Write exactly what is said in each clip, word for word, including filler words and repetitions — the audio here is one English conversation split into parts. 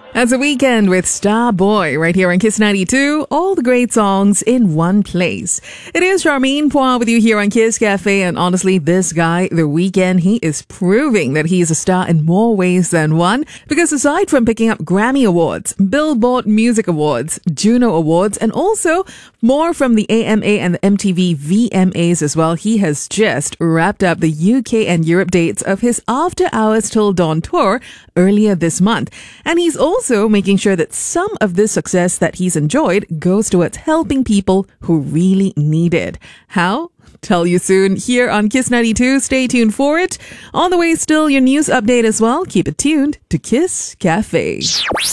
As a weekend with Starboy right here on Kiss ninety-two, all the great songs in one place. It is Charmaine Poir with you here on Kiss Cafe, and honestly, this guy, The Weeknd, he is proving that he is a star in more ways than one, because aside from picking up Grammy Awards, Billboard Music Awards, Juno Awards, and also more from the A M A and the M T V V M As as well, he has just wrapped up the U K and Europe dates of his After Hours Till Dawn tour earlier this month. And he's also making sure that some of this success that he's enjoyed goes towards helping people who really need it. How? Tell you soon here on Kiss ninety-two. Stay tuned for it. On the way, still your news update as well. Keep it tuned to Kiss Cafe.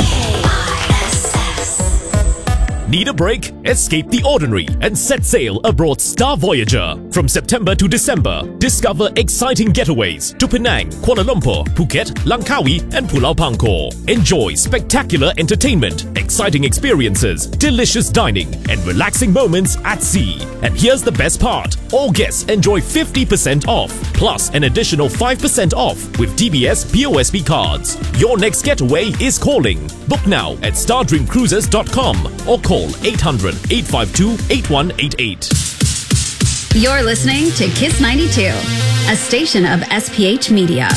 Need a break? Escape the ordinary and set sail aboard Star Voyager. From September to December, discover exciting getaways to Penang, Kuala Lumpur, Phuket, Langkawi and Pulau Pangkor. Enjoy spectacular entertainment, exciting experiences, delicious dining and relaxing moments at sea. And here's the best part. All guests enjoy fifty percent off, plus an additional five percent off with D B S P O S B cards. Your next getaway is calling. Book now at stardream cruises dot com or call eight hundred, eight five two, eight one eight eight. You're listening to Kiss ninety-two, a station of S P H Media.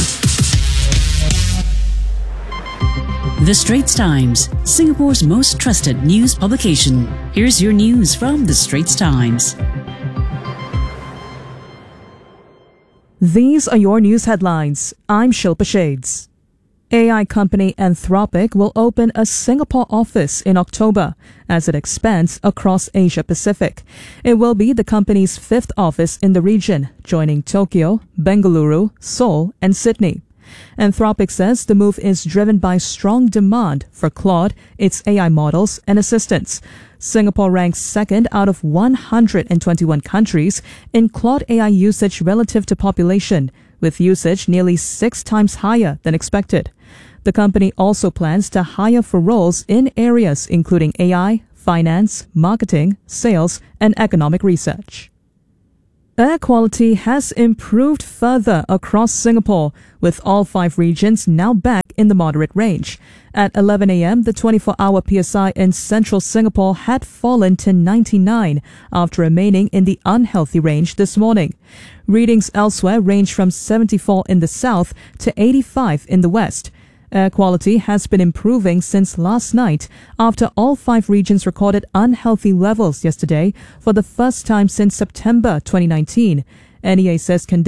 The Straits Times, Singapore's most trusted news publication. Here's your news from The Straits Times. These are your news headlines. I'm Shilpa Shades. A I company Anthropic will open a Singapore office in October as it expands across Asia Pacific. It will be the company's fifth office in the region, joining Tokyo, Bengaluru, Seoul, and Sydney. Anthropic says the move is driven by strong demand for Claude, its A I models, and assistants. Singapore ranks second out of one hundred twenty-one countries in Claude A I usage relative to population, with usage nearly six times higher than expected. The company also plans to hire for roles in areas including A I, finance, marketing, sales, and economic research. Air quality has improved further across Singapore, with all five regions now back in the moderate range. At eleven a.m., the twenty-four hour P S I in central Singapore had fallen to ninety-nine after remaining in the unhealthy range this morning. Readings elsewhere range from seventy-four in the south to eighty-five in the west. Air quality has been improving since last night after all five regions recorded unhealthy levels yesterday for the first time since September twenty nineteen. N E A says conditions